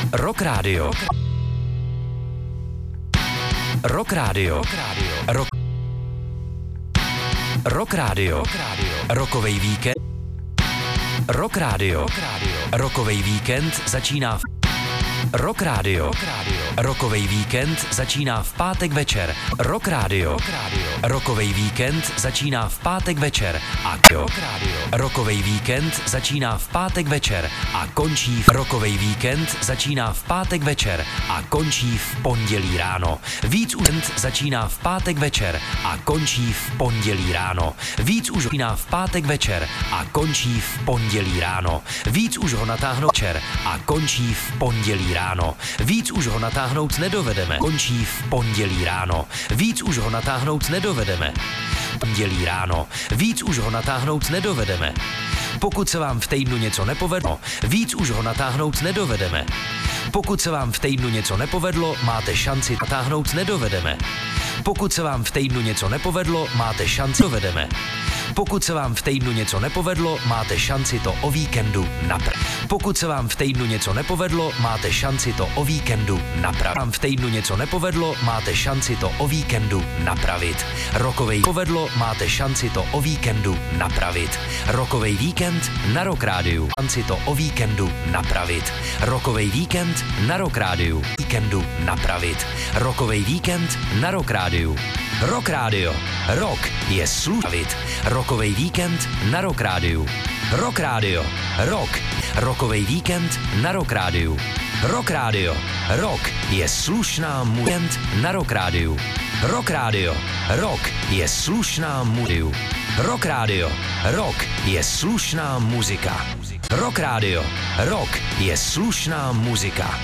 Rock Radio. Rock Radio. Rock Radio. Rokovej víkend. Rock Radio. Rokovej víkend začíná v Rock Radio. Rokovej víkend začíná v pátek večer. Rock Radio. Rokovej víkend začíná v pátek večer. Rokovej víkend začíná v pátek večer a končí v Rokovej víkend začíná v pátek večer a končí v pondělí ráno. Víc už začíná v pátek večer a končí v pondělí ráno. Víc už začíná v pátek večer a končí v pondělí ráno. Víc už ho natáhnout večer a končí v pondělí ráno. Víc už ho natáhnout nedovedeme. Končí v pondělí ráno. Víc už ho natáhnout nedovedeme. Pondělí ráno. Víc už ho natáhnout nedovedeme. Pokud se vám v týdnu něco nepovedlo, víc už ho natáhnout nedovedeme. Pokud se vám v týdnu něco nepovedlo, máte šanci natáhnout nedovedeme. Pokud se vám v týdnu něco nepovedlo, máte šanci dovedeme. Pokud se vám v týdnu něco nepovedlo, máte šanci to o víkendu napravit. Pokud se vám v týdnu něco nepovedlo, máte šanci to o víkendu napravit. Vám v týdnu něco nepovedlo, máte šanci to o víkendu napravit. Rokovej povedlo, máte šanci to o víkendu napravit. Rokovej víkend na Rock Rádiu. Šanci to o víkendu napravit. Rokovej víkend na Rock Rádiu. Víkendu napravit. Rokovej víkend na Rock Rádiu. Rock Radio. Rock je slušavit. Rokovej víkend na Rock Rádiu. Rock Radio. Rock. Rokovej víkend na Rock Rádiu. Rock Radio. Rock je slušná muzika na Rock Rádiu. Rock Radio. Rock je slušná muzika. Rock Radio. Rock je slušná muzika. Rock Radio. Rock je slušná muzika.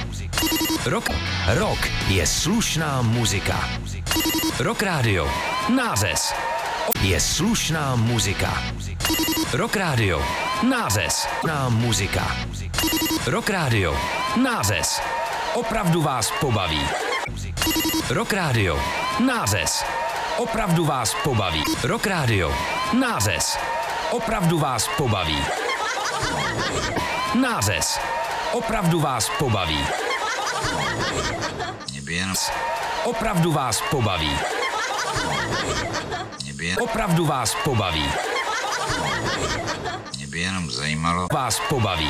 Rock je slušná muzika. Rock Radio. Nářez. Je slušná muzika. Rock Radio. Nářez. Na muzika. Rock Radio. Nářez. Opravdu vás pobaví. Rock Radio. Nářez. Opravdu vás pobaví. Rock Radio. Nářez. Opravdu vás pobaví. Nářez. Opravdu vás pobaví. Opravdu vás pobaví. Opravdu vás pobaví. Mě by jenom zajímalo, Vás pobaví.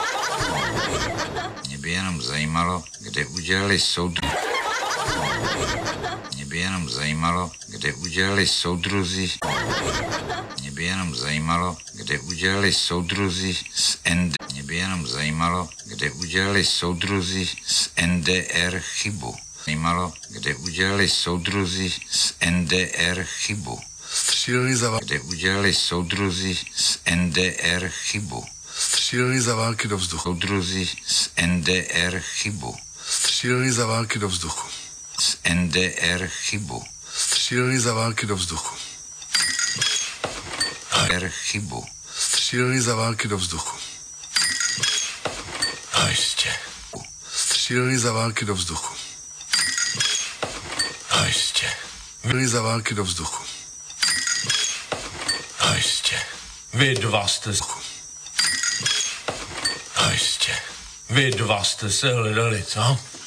mě by jenom zajímalo, kde udělali soudruzi. Mě by jenom zajímalo, kde udělali soudruzi. Mě by jenom zajímalo, kde udělali soudruzi z ND. Mě by jenom zajímalo, kde udělali soudruzi z NDR chybu. Zajímalo, kde udělali soudruzi z NDR chybu. Stříleli za války. Kde udělali soudruzi z NDR chybu. Stříleli za války do vzduchu. Soudruzi z NDR chybu. Stříleli za války do vzduchu. Z NDR chybu. Stříleli za války do vzduchu. R chybu. Stříleli za války do vzduchu. A jistě. Stříleli za války do vzduchu. A jistě. Stříleli za války do vzduchu. A jistě. Vy dva jste se... A jistě. Vy dva jste se hledali, co?